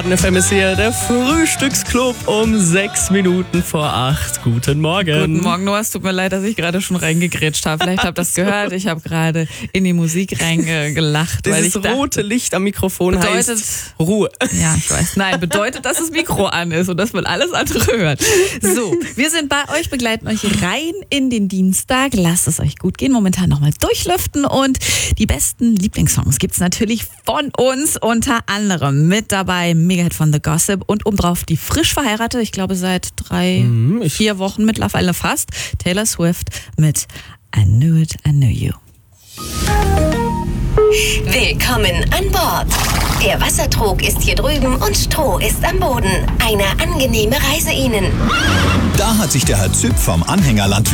Baden FM ist hier, der Frühstücksclub um 6 Minuten vor 8. Guten Morgen. Guten Morgen, Noah. Es tut mir leid, dass ich gerade schon reingegrätscht habe. Vielleicht habt ihr das gehört. Ich habe gerade in die Musik reingelacht. Dieses rote Licht am Mikrofon heißt Ruhe. Ja, ich weiß. Nein, bedeutet, dass das Mikro an ist und dass man alles andere hört. So, wir sind bei euch, begleiten euch rein in den Dienstag. Lasst es euch gut gehen. Momentan nochmal durchlüften und die besten Lieblingssongs gibt's natürlich von uns. Unter anderem mit dabei Mega-Hit von The Gossip und obendrauf die frisch verheiratete, ich glaube seit 4 Wochen mittlerweile fast, Taylor Swift mit I Knew It, I Knew You. Willkommen an Bord. Der Wassertrog ist hier drüben und Stroh ist am Boden. Eine angenehme Reise Ihnen. Da hat sich der Herr Züpp vom Anhängerland